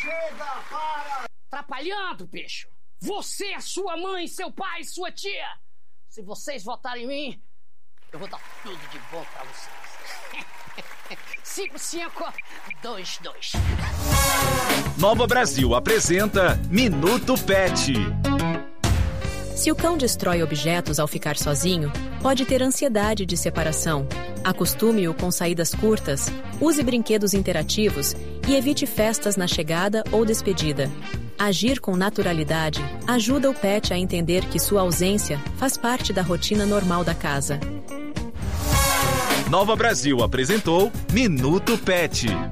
Chega, para! Atrapalhando, bicho. Você, sua mãe, seu pai, sua tia. Se vocês votarem em mim, eu vou dar tudo de bom pra vocês. 5-5-2-2. Nova Brasil apresenta Minuto Pet. Se o cão destrói objetos ao ficar sozinho, pode ter ansiedade de separação. Acostume-o com saídas curtas, use brinquedos interativos e evite festas na chegada ou despedida. Agir com naturalidade ajuda o pet a entender que sua ausência faz parte da rotina normal da casa. Nova Brasil apresentou Minuto Pet.